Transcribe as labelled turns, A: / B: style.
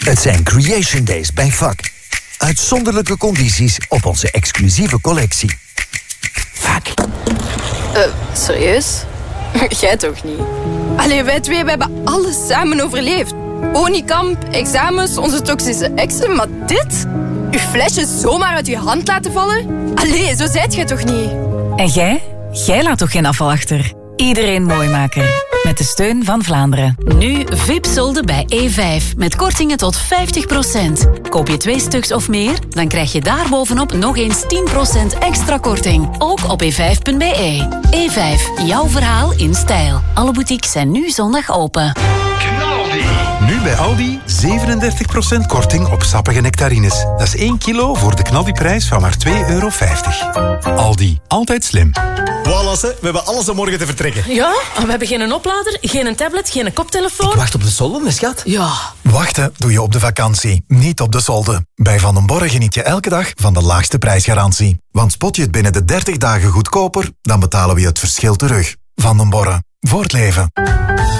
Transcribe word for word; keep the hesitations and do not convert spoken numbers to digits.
A: Het zijn Creation Days bij V A K. Uitzonderlijke condities op onze exclusieve collectie. V A K.
B: Uh, serieus? Jij toch niet? Allee, wij twee, we hebben alles samen overleefd. Honeykamp, examens, onze toxische exen, maar dit? Uw flesje zomaar uit uw hand laten vallen? Allee, zo zijt jij toch niet?
C: En jij? Jij laat toch geen afval achter? Iedereen mooi maken. Met de steun van Vlaanderen.
D: Nu V I P-solden bij E vijf. Met kortingen tot vijftig procent. Koop je twee stuks of meer, dan krijg je daarbovenop nog eens tien procent extra korting. Ook op e vijf punt b e. E vijf, jouw verhaal in stijl. Alle boutiques zijn nu zondag open.
E: Nu bij Aldi zevenendertig procent korting op sappige nectarines. Dat is één kilo voor de knaldiprijs van maar twee euro vijftig. Aldi, altijd slim.
F: Voilà, we hebben alles om morgen te vertrekken.
G: Ja, we hebben geen oplader, geen tablet, geen koptelefoon.
F: Ik wacht op de solden, mijn schat.
G: Ja.
H: Wachten doe je op de vakantie, niet op de solden. Bij Van den Borre geniet je elke dag van de laagste prijsgarantie. Want spot je het binnen de dertig dagen goedkoper, dan betalen we je het verschil terug. Van den Borre, voor het leven.